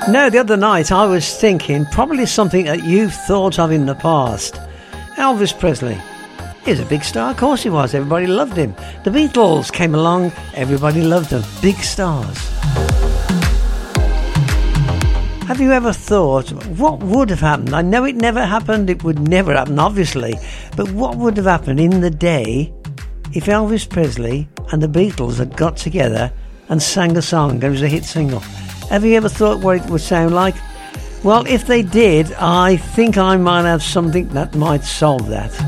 No, the other night I was thinking probably something that you've thought of in the past. Elvis Presley. He was a big star, of course he was. Everybody loved him. The Beatles came along, everybody loved them. Big stars. Have you ever thought, what would have happened? I know it never happened, it would never happen, obviously. But what would have happened in the day if Elvis Presley and the Beatles had got together and sang a song and it was a hit single? Have you ever thought what it would sound like? Well, if they did, I think I might have something that might solve that.